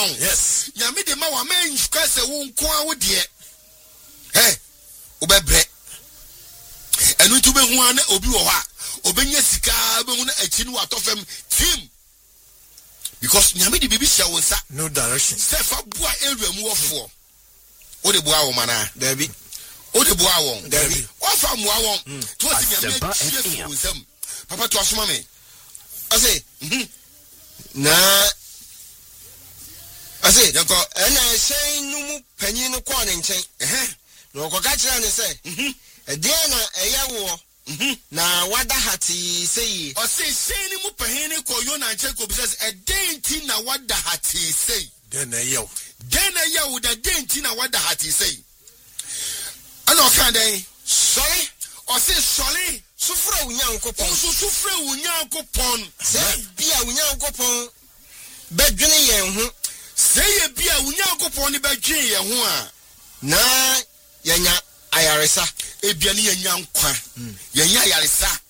Yes. Nyame de ma wa men kwase wo nko a wo de. Eh. Obebre. Enu tu be hu ana obi wo ha. Obenya sika be hu na achi no atofem team. Because nyame de bibi hye wo nsa. No direction. Sefa bua area mu wofo. O de bua wo mana. Dabi. O de bua won. Dabi. O fa mu awon. To ti nyame hye wo nsam. Papa to asoma me. I say, na I say, yanko, and I say no penny no corn and chain. No, go catch and say, a diana a yawo. Na wada hati say, or say, no penny ko yona and check because a dainty na wada hati say. Then a yo with a dainty na wada hati say. I know can they sorry or say sorry. Sufra unyanko pon. Sufra unyanko pon. Say bia unyanko pon. Bedwene yen ho. Say bia unyanko pon ni bedwene yen ho a. Na yenya ayaresa. Ebia ni yenya nkwa. Yenya ayaresa.